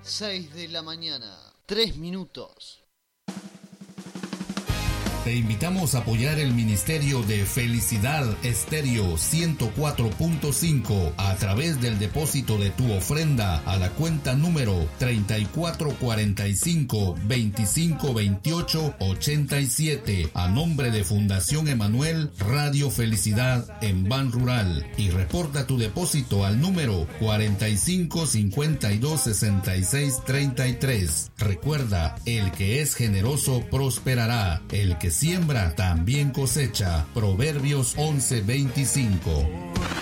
6 de la mañana, 3 minutos. Te invitamos a apoyar el Ministerio de Felicidad Estéreo 104.5 a través del depósito de tu ofrenda a la cuenta número 3445-2528-87 a nombre de Fundación Emanuel Radio Felicidad en Ban Rural, y reporta tu depósito al número 45526633. Recuerda, el que es generoso prosperará, el que siembra también cosecha. Proverbios 11:25.